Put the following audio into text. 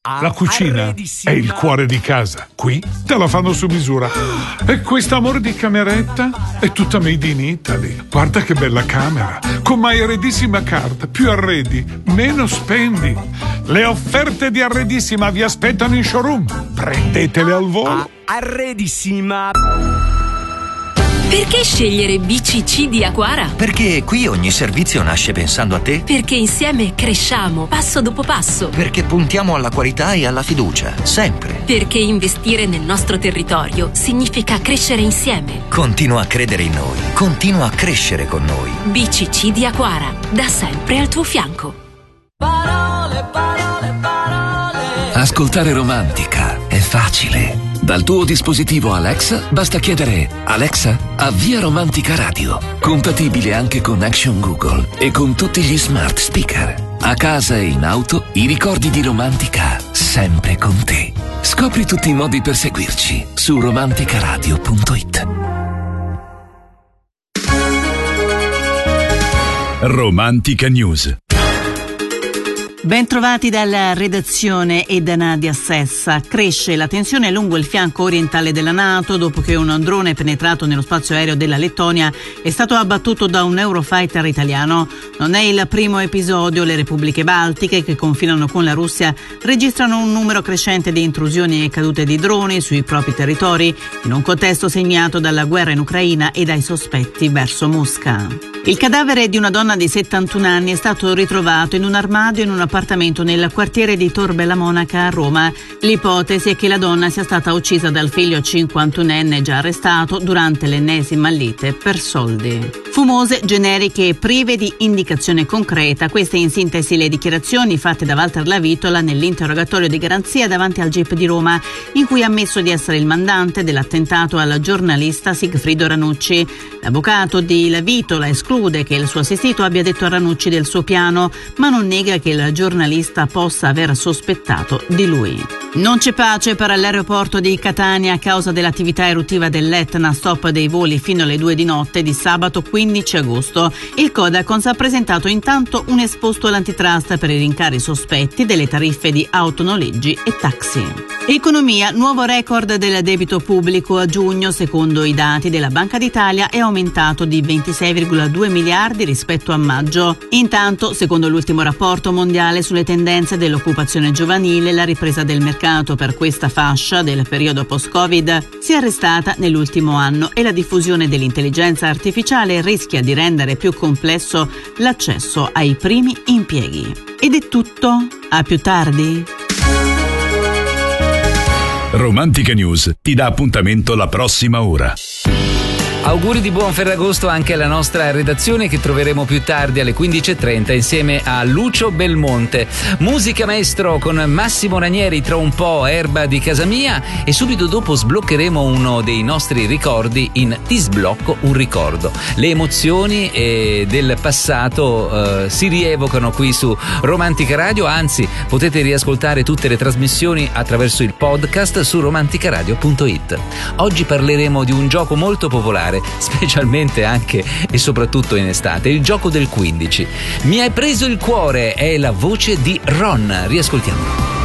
La cucina è il cuore di casa. Qui te la fanno su misura. E quest'amore di cameretta è tutta made in Italy. Guarda che bella camera. Con My Arredissima Card. Più arredi, meno spendi. Le offerte di Arredissima vi aspettano in showroom. Prendetele al volo. Arredissima. Perché scegliere BCC di Aquara? Perché qui ogni servizio nasce pensando a te. Perché insieme cresciamo passo dopo passo. Perché puntiamo alla qualità e alla fiducia, sempre. Perché investire nel nostro territorio significa crescere insieme. Continua a credere in noi, continua a crescere con noi. BCC di Aquara, da sempre al tuo fianco. Parole, parole, parole. Ascoltare Romantica è facile. Dal tuo dispositivo Alexa basta chiedere: Alexa, avvia Romantica Radio. Compatibile anche con Action Google e con tutti gli smart speaker. A casa e in auto, i ricordi di Romantica sempre con te. Scopri tutti i modi per seguirci su romanticaradio.it. Romantica News. Ben trovati dalla redazione e da Nadia Sessa. Cresce la tensione lungo il fianco orientale della NATO dopo che un drone penetrato nello spazio aereo della Lettonia è stato abbattuto da un Eurofighter italiano. Non è il primo episodio. Le repubbliche baltiche, che confinano con la Russia, registrano un numero crescente di intrusioni e cadute di droni sui propri territori, in un contesto segnato dalla guerra in Ucraina e dai sospetti verso Mosca. Il cadavere di una donna di 71 anni è stato ritrovato in un armadio in un appartamento nel quartiere di Tor Bella Monaca a Roma. L'ipotesi è che la donna sia stata uccisa dal figlio 51enne già arrestato durante l'ennesima lite per soldi. Fumose, generiche e prive di indicazione concreta. Queste in sintesi le dichiarazioni fatte da Walter Lavitola nell'interrogatorio di garanzia davanti al GIP di Roma, in cui ha ammesso di essere il mandante dell'attentato al giornalista Sigfrido Ranucci. L'avvocato di Lavitola esclude che il suo assistito abbia detto a Ranucci del suo piano, ma non nega che il giornalista possa aver sospettato di lui. Non c'è pace per l'aeroporto di Catania a causa dell'attività eruttiva dell'Etna. Stop dei voli fino alle 2 di notte di sabato 15 agosto. Il Codacons ha presentato intanto un esposto all'antitrust per i rincari sospetti delle tariffe di autonoleggi e taxi. Economia, nuovo record del debito pubblico a giugno. Secondo i dati della Banca d'Italia è aumentato di 26,2 miliardi rispetto a maggio. Intanto, secondo l'ultimo rapporto mondiale sulle tendenze dell'occupazione giovanile, la ripresa del mercato per questa fascia del periodo post-Covid si è arrestata nell'ultimo anno e la diffusione dell'intelligenza artificiale rischia di rendere più complesso l'accesso ai primi impieghi. Ed è tutto. A più tardi. Romantica News ti dà appuntamento la prossima ora. Auguri di buon Ferragosto anche alla nostra redazione, che troveremo più tardi alle 15:30 insieme a Lucio Belmonte. Musica maestro con Massimo Ranieri, tra un po' Erba di casa mia, e subito dopo sbloccheremo uno dei nostri ricordi in Ti sblocco un ricordo. Le emozioni del passato si rievocano qui su Romantica Radio, anzi potete riascoltare tutte le trasmissioni attraverso il podcast su romanticaradio.it. Oggi parleremo di un gioco molto popolare, specialmente anche e soprattutto in estate, il gioco del 15. Mi hai preso il cuore è la voce di Ron. Riascoltiamolo.